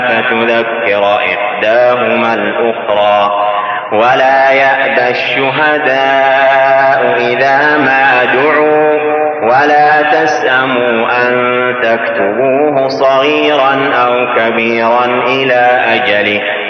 فتذكر إحداهما الأخرى ولا يأبى الشهداء إذا ما دعوا ولا تسأموا أن تكتبوه صغيرا أو كبيرا إلى أجله